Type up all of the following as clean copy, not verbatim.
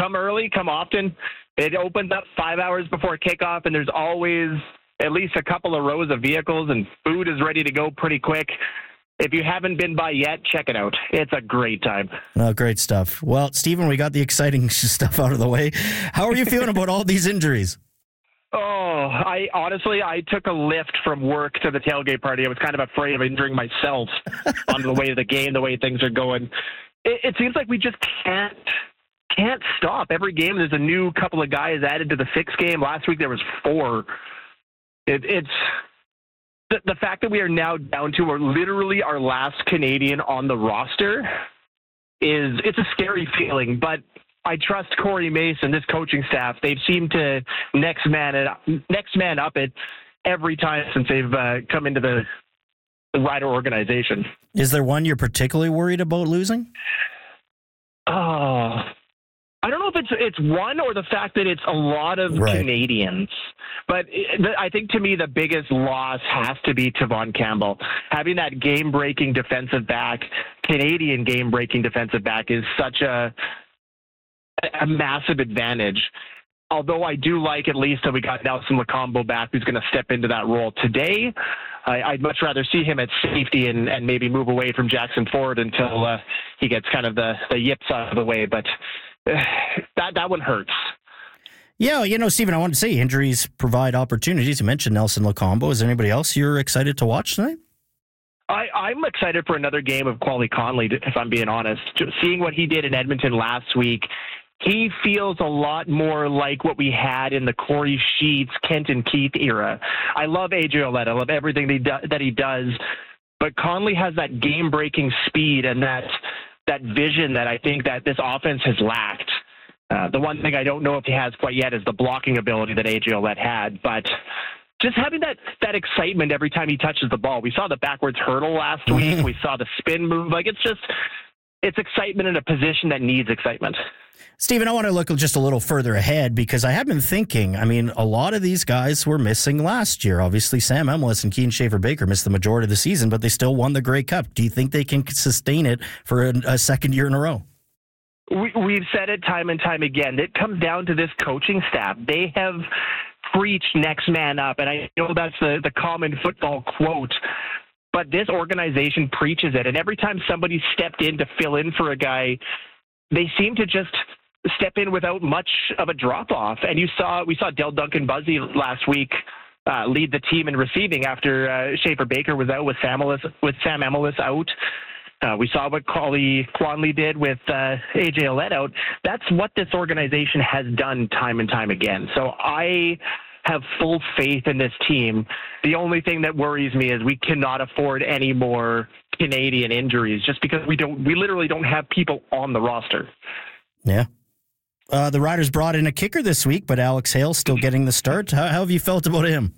come early, come often. It opens up 5 hours before kickoff, and there's always at least a couple of rows of vehicles, and food is ready to go pretty quick. If you haven't been by yet, check it out. It's a great time. Oh, great stuff. Well, Stephen, we got the exciting stuff out of the way. How are you feeling about all these injuries? Oh, I took a lift from work to the tailgate party. I was kind of afraid of injuring myself on the way to the game, the way things are going. It seems like we just can't stop. Every game there's a new couple of guys added to the 6 game. Last week there was 4. It's the fact that we are now down to literally our last Canadian on the roster it's a scary feeling, but I trust Corey Mason, this coaching staff. They've seemed to next man up it every time since they've come into the Rider organization. Is there one you're particularly worried about losing? I don't know if it's one or the fact that it's a lot of Canadians. But I think to me the biggest loss has to be Tavon Campbell. Having that game-breaking defensive back, Canadian game-breaking defensive back, is such a massive advantage. Although I do like at least that we got Nelson Lacombo back, who's going to step into that role today. I'd much rather see him at safety and maybe move away from Jackson Ford until he gets kind of the yips out of the way. But that one hurts. Yeah, Stephen, I wanted to say injuries provide opportunities. You mentioned Nelson Lacombo. Is there anybody else you're excited to watch tonight? I'm excited for another game of Quali Conley, if I'm being honest. Just seeing what he did in Edmonton last week, he feels a lot more like what we had in the Corey Sheets, Kenton Keith era. I love AJ Ouellette. I love everything that he does. But Conley has that game-breaking speed and that vision that I think that this offense has lacked. The one thing I don't know if he has quite yet is the blocking ability that AJ Ouellette had. But just having that excitement every time he touches the ball. We saw the backwards hurdle last week. We saw the spin move. It's excitement in a position that needs excitement. Stephen, I want to look just a little further ahead because I have been thinking, a lot of these guys were missing last year. Obviously, Sam Emilus and Keen Schaefer-Baker missed the majority of the season, but they still won the Grey Cup. Do you think they can sustain it for a second year in a row? We've said it time and time again. It comes down to this coaching staff. They have preached next man up, and I know that's the common football quote, but this organization preaches it. And every time somebody stepped in to fill in for a guy, they seem to just step in without much of a drop-off. And we saw Del Duncan Buzzy last week lead the team in receiving after Schaefer-Baker was out with Sam Emilus out. We saw what Conley did with AJ Ouellette out. That's what this organization has done time and time again. So I have full faith in this team. The only thing that worries me is we cannot afford any more Canadian injuries just because we literally don't have people on the roster. Yeah. The Riders brought in a kicker this week, but Alex Hale still getting the start. How have you felt about him?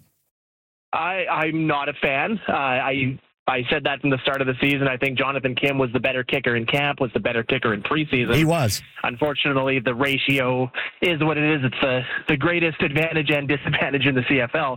I'm not a fan. I said that from the start of the season. I think Jonathan Kim was the better kicker in camp, was the better kicker in preseason. He was. Unfortunately, the ratio is what it is. It's the greatest advantage and disadvantage in the CFL.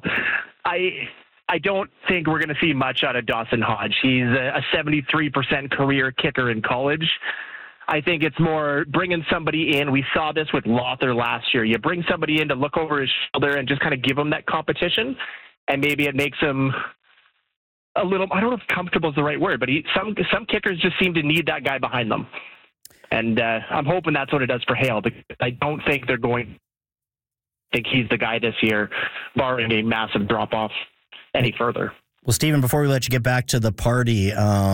I don't think we're going to see much out of Dawson Hodge. He's a 73% career kicker in college. I think it's more bringing somebody in. We saw this with Lothar last year. You bring somebody in to look over his shoulder and just kind of give him that competition, and maybe it makes him a little, I don't know if comfortable is the right word, but some kickers just seem to need that guy behind them. And I'm hoping that's what it does for Hale, because I don't think they're going to think he's the guy this year, barring a massive drop-off any further. Well, Stephen, before we let you get back to the party,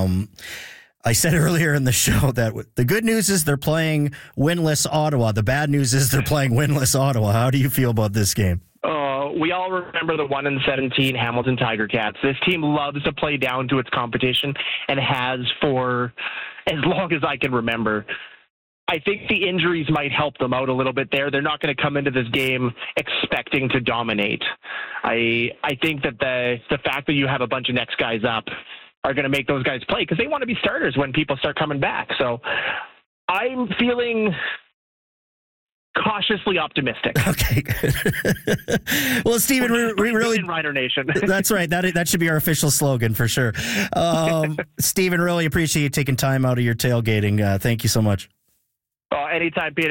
I said earlier in the show that the good news is they're playing winless Ottawa. The bad news is they're playing winless Ottawa. How do you feel about this game? We all remember the 1-17 Hamilton Tiger Cats. This team loves to play down to its competition and has for as long as I can remember. I think the injuries might help them out a little bit there. They're not going to come into this game expecting to dominate. I think that the fact that you have a bunch of next guys up are going to make those guys play because they want to be starters when people start coming back. So I'm feeling cautiously optimistic. Okay. Well, Stephen, we really in Rider Nation. That's right. That should be our official slogan for sure. Stephen, really appreciate you taking time out of your tailgating. Thank you so much. Anytime, Peter.